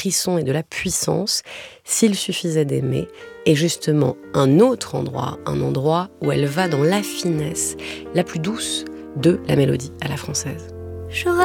frissons et de la puissance, s'il suffisait d'aimer, et justement un autre endroit, un endroit où elle va dans la finesse la plus douce de la mélodie à la française. J'aurais